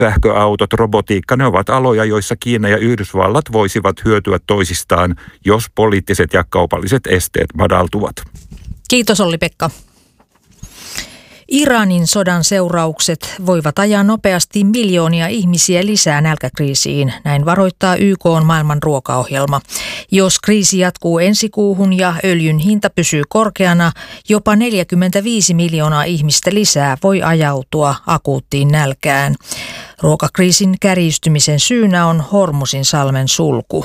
Sähköautot, robotiikka, ne ovat aloja, joissa Kiina ja Yhdysvallat voisivat hyötyä toisistaan, jos poliittiset ja kaupalliset esteet madaltuvat. Kiitos Olli-Pekka. Iranin sodan seuraukset voivat ajaa nopeasti miljoonia ihmisiä lisää nälkäkriisiin, näin varoittaa YK:n maailman ruokaohjelma. Jos kriisi jatkuu ensi kuuhun ja öljyn hinta pysyy korkeana, jopa 45 miljoonaa ihmistä lisää voi ajautua akuuttiin nälkään. Ruokakriisin kärjistymisen syynä on Hormusin salmen sulku.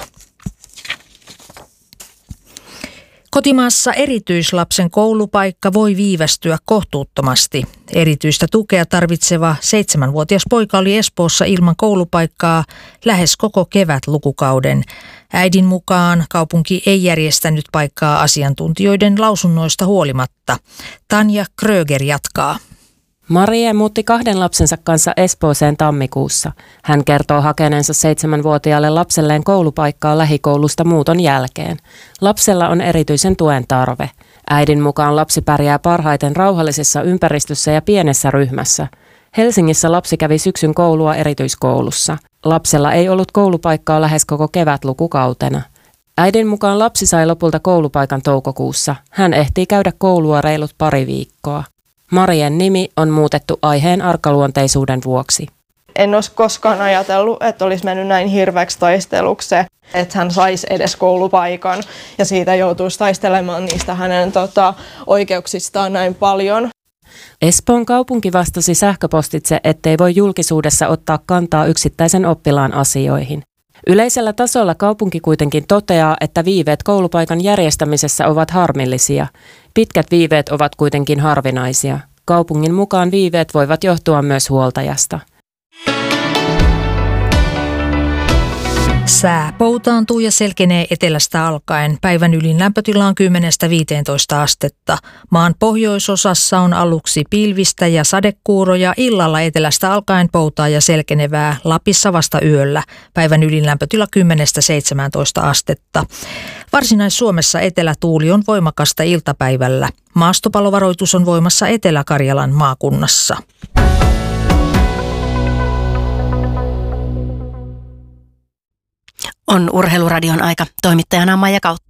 Kotimaassa erityislapsen koulupaikka voi viivästyä kohtuuttomasti. Erityistä tukea tarvitseva 7-vuotias poika oli Espoossa ilman koulupaikkaa lähes koko kevätlukukauden. Äidin mukaan kaupunki ei järjestänyt paikkaa asiantuntijoiden lausunnoista huolimatta. Tanja Kröger jatkaa. Marie muutti 2 lapsensa kanssa Espooseen tammikuussa. Hän kertoo hakeneensa 7-vuotiaalle lapselleen koulupaikkaa lähikoulusta muuton jälkeen. Lapsella on erityisen tuen tarve. Äidin mukaan lapsi pärjää parhaiten rauhallisessa ympäristössä ja pienessä ryhmässä. Helsingissä lapsi kävi syksyn koulua erityiskoulussa. Lapsella ei ollut koulupaikkaa lähes koko kevätlukukautena. Äidin mukaan lapsi sai lopulta koulupaikan toukokuussa. Hän ehtii käydä koulua reilut pari viikkoa. Marien nimi on muutettu aiheen arkaluonteisuuden vuoksi. En olisi koskaan ajatellut, että olisi mennyt näin hirveäksi taisteluksi se, että hän saisi edes koulupaikan ja siitä joutuisi taistelemaan niistä hänen oikeuksistaan näin paljon. Espoon kaupunki vastasi sähköpostitse, ettei voi julkisuudessa ottaa kantaa yksittäisen oppilaan asioihin. Yleisellä tasolla kaupunki kuitenkin toteaa, että viiveet koulupaikan järjestämisessä ovat harmillisia. Pitkät viiveet ovat kuitenkin harvinaisia. Kaupungin mukaan viiveet voivat johtua myös huoltajasta. Sää poutaantuu ja selkenee etelästä alkaen. Päivän ylin lämpötila on 10–15 astetta. Maan pohjoisosassa on aluksi pilvistä ja sadekuuroja. Illalla etelästä alkaen poutaa ja selkenevää. Lapissa vasta yöllä. Päivän ylin lämpötila 10–17 astetta. Varsinais-Suomessa etelätuuli on voimakasta iltapäivällä. Maastopalovaroitus on voimassa Etelä-Karjalan maakunnassa. On Urheiluradion aika. Toimittajana Maija Kautta.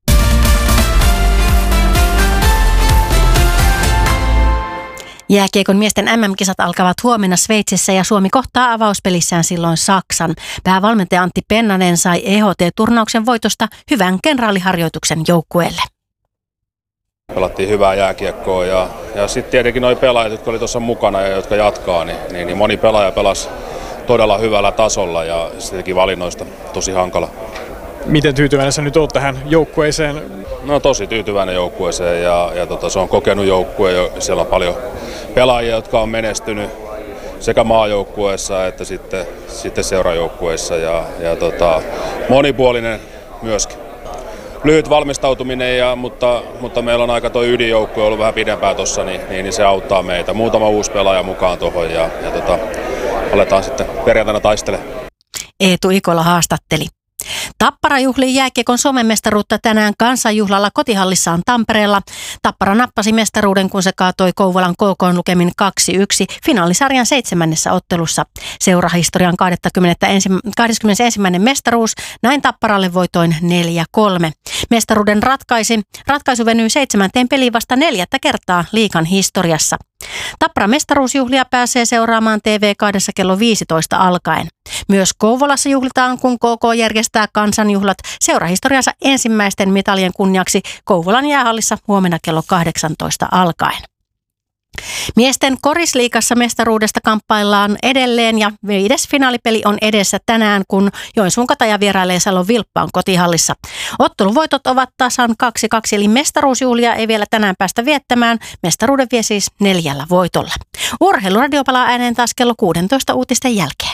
Jääkiekon miesten MM-kisat alkavat huomenna Sveitsissä ja Suomi kohtaa avauspelissään silloin Saksan. Päävalmentaja Antti Pennanen sai EHT-turnauksen voitosta hyvän kenraaliharjoituksen joukkueelle. Pelattiin hyvää jääkiekkoa ja sitten tietenkin nuo pelaajat, jotka oli tuossa mukana ja jotka jatkaa, niin moni pelaaja pelasi todella hyvällä tasolla ja sittenkin valinnoista tosi hankala. Miten tyytyväinen sä nyt oot tähän joukkueeseen? No tosi tyytyväinen joukkueeseen ja se on kokenut joukkue. Siellä on paljon pelaajia, jotka on menestynyt sekä maajoukkueessa että sitten seurajoukkueessa ja monipuolinen myöskin. Lyhyt valmistautuminen, mutta meillä on aika tuo ydinjoukkue ollut vähän pidempään tuossa, niin se auttaa meitä. Muutama uusi pelaaja mukaan tuohon ja aletaan sitten perjantaina taistelemaan. Eetu Ikola haastatteli. Tappara juhlii jääkiekon somemestaruutta tänään kansanjuhlalla kotihallissaan Tampereella. Tappara nappasi mestaruuden, kun se kaatoi Kouvolan KK:n lukemin 2-1 finaalisarjan 7. ottelussa. Seurahistorian 21. mestaruus, näin Tapparalle voitoin 4-3. Mestaruuden ratkaisu venyi 7. peliin vasta 4. kertaa liigan historiassa. Tapparan mestaruusjuhlia pääsee seuraamaan TV2 kello 15 alkaen. Myös Kouvolassa juhlitaan, kun KK järjestää kansanjuhlat seurahistoriansa ensimmäisten mitalien kunniaksi Kouvolan jäähallissa huomenna kello 18 alkaen. Miesten korisliigassa mestaruudesta kamppaillaan edelleen ja 5. finaalipeli on edessä tänään, kun Joensuun Kataja vierailee Salon Vilppaan kotihallissa. Otteluvoitot ovat tasan 2-2, eli mestaruusjuhlia ei vielä tänään päästä viettämään. Mestaruuden vie siis 4 voitolla. Urheiluradio palaa ääneen taas kello 16 uutisten jälkeen.